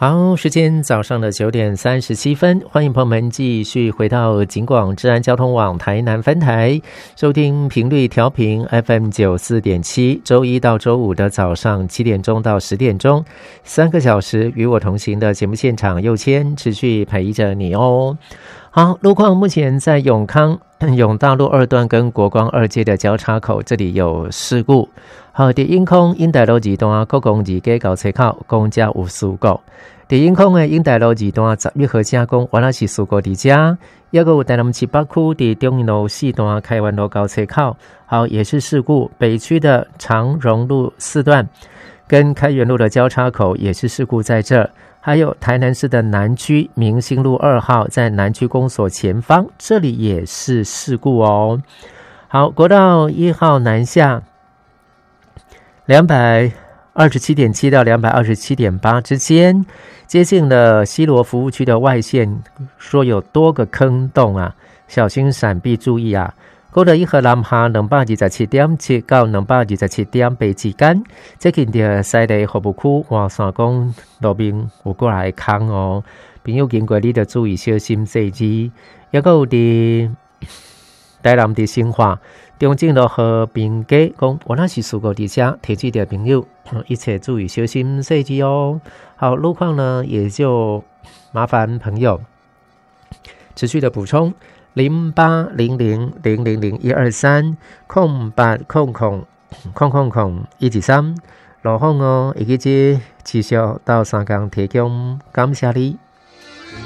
好，时间早上的9:37，欢迎朋友们继续回到警广治安交通网台南分台，收听频率调频 FM94.7，周一到周五的早上7点钟到10点钟，3个小时与我同行的节目现场，佑谦持续陪着你哦。好，路况目前在永康永大路2段跟国光2街的交叉口，这里有事故。好，在永康永大路2段国光2街交叉口公车有事故。在永康的永大路2段11号正公原来是事故在这，也有台南市北区在中营路4段开元路交叉口，好也是事故。北区的长荣路4段跟开元路的交叉口也是事故在这。还有台南市的南区明星路2号在南区公所前方，这里也是事故哦。好，国道1号南下227.7到227.8之间，接近了西螺服务区的外线，说有多个坑洞啊，小心闪避注意啊。高德1号南下227.7到227.8之间，接近的西螺服务区换线公路面有过来坑哦，朋友经过你就注意小心细致。也有的台南的新化中正路和平街讲原来是事故在这，提醒的朋友一切注意小心细致哦。好，路况呢也就麻烦朋友持续的补充。0800012308000123路况哦，以及这持续到3天提供，感谢你。